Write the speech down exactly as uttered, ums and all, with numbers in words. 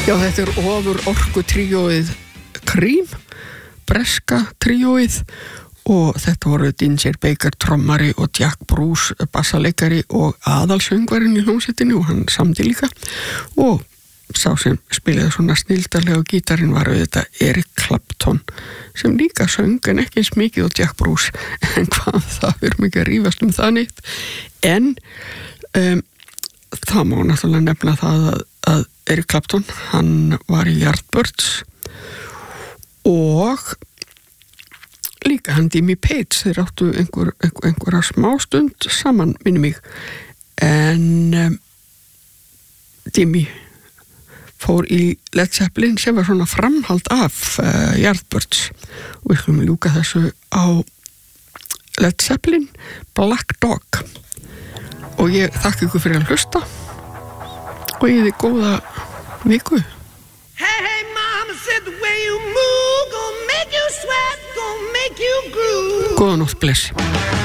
Já, þetta er ofur orku tríóið Cream, breska tríóið og þetta voru Ginger Baker trommari og Jack Bruce bassaleikari og aðalsöngvarinn í hljómsveitinni og hann samdi líka og sá sem spilaði svona snildarlega á gítarinn var auðvitað Eric Clapton sem líka söng en ekki eins mikið og Jack Bruce en hvað það er mikið að rífast um það neitt en um, það má náttúrulega nefna það að, að Eric Clapton, hann var í Yardbirds og líka hann Jimmy Page, þeir áttu einhver, einhver, einhverja smástund saman, minni mig, en um, Jimmy fór í Led Zeppelin sem var svona framhald af uh, Yardbirds og við skulum ljúka þessu á Led Zeppelin, Black Dog og ég þakka ykkur fyrir að hlusta og ég þið góða viku. Hey, hey, mama said the way you move gonna make you sweat, gonna make you groove. Góða nótt, bless.